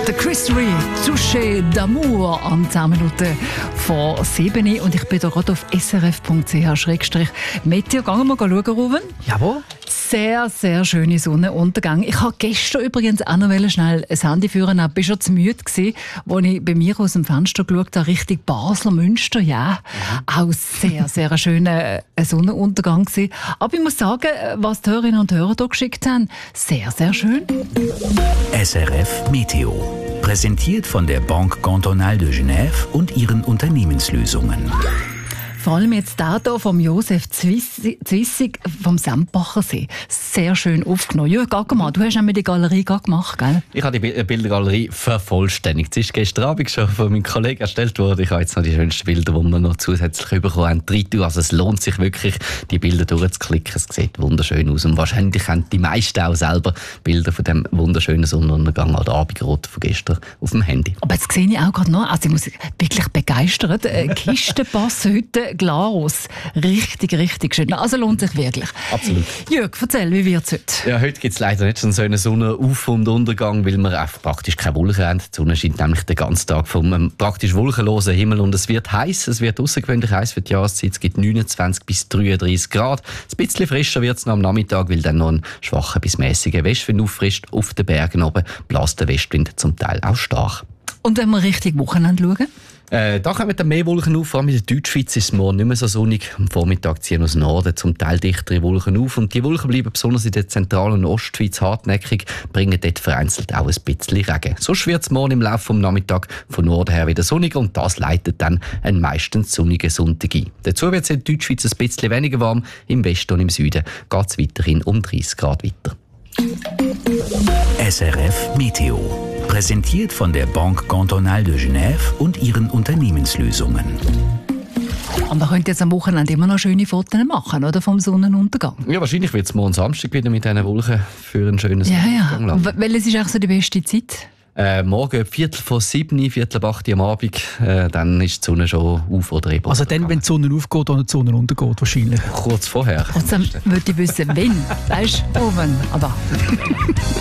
Der Chris Rea, Touché d'amour, an 10 Minuten vor 7 und ich bin hier gerade auf srf.ch/Meteo. Gehen wir mal schauen, Ruben. Jawohl. Sehr, sehr schöne Sonnenuntergang. Ich habe gestern übrigens auch noch schnell ein Handy führen. Ich war schon zu müde, als ich bei mir aus dem Fenster geschaut habe, Richtung Basler Münster. Ja, auch sehr, sehr schöner Sonnenuntergang gewesen. Aber ich muss sagen, was die Hörerinnen und Hörer hier geschickt haben, sehr, sehr schön. SRF Meteo. Präsentiert von der Banque Cantonale de Genève und ihren Unternehmenslösungen. Vor allem jetzt hier vom Josef Zwissig vom Sempacher See. Sehr schön aufgenommen. Jürg, geh mal, du hast nämlich die Galerie gemacht, gell? Ich habe die Bildergalerie vervollständigt. Sie ist gestern Abend schon von meinem Kollegen erstellt worden. Ich habe jetzt noch die schönsten Bilder, die wir noch zusätzlich bekommen haben, rein. Also es lohnt sich wirklich, die Bilder durchzuklicken. Es sieht wunderschön aus. Und wahrscheinlich haben die meisten auch selber Bilder von dem wunderschönen Sonnenuntergang oder Abendrot von gestern auf dem Handy. Aber jetzt sehe ich auch gerade noch, also ich muss wirklich begeistert, Kisten passen heute Glarus. Richtig, richtig schön. Also lohnt sich wirklich. Absolut. Jürg, erzähl, wie wird es heute? Ja, heute gibt es leider nicht so einen Sonnenauf- und Untergang, weil wir auch praktisch keine Wolken haben. Die Sonne scheint nämlich den ganzen Tag vom praktisch wolkenlosen Himmel und es wird heiß. Es wird außergewöhnlich heiß für die Jahreszeit. Es gibt 29 bis 33 Grad. Ein bisschen frischer wird es noch am Nachmittag, weil dann noch ein schwacher bis mäßiger Westwind auffrischt. Auf den Bergen oben bläst der Westwind zum Teil auch stark. Und wenn wir Richtung Wochenende schauen? Da kommen dann mehr Wolken auf, vor allem in der Deutschschweiz ist es morgen nicht mehr so sonnig. Am Vormittag ziehen aus Norden zum Teil dichtere Wolken auf und die Wolken bleiben besonders in der zentralen Ostschweiz hartnäckig, bringen dort vereinzelt auch ein bisschen Regen. Sonst wird es morgen im Laufe des Nachmittags von Norden her wieder sonniger und das leitet dann einen meistens sonnigen Sonntag ein. Dazu wird es in der Deutschschweiz ein bisschen weniger warm, im Westen und im Süden geht es weiterhin um 30 Grad weiter. SRF Meteo. Präsentiert von der Banque Cantonale de Genève und ihren Unternehmenslösungen. Und man könnte jetzt am Wochenende immer noch schöne Fotos machen, oder? Vom Sonnenuntergang. Ja, wahrscheinlich wird es morgen Samstag wieder mit diesen Wolken für einen schönen Sonnenuntergang lang. Ja. Welches ist eigentlich so die beste Zeit? Morgen 6:45, 7:45 am Abend, dann ist die Sonne schon auf oder eben. Also dann, wenn die Sonne aufgeht oder die Sonne untergeht, wahrscheinlich? Kurz vorher. Trotzdem würde ich wissen, wenn. Weißt du, oben. Aber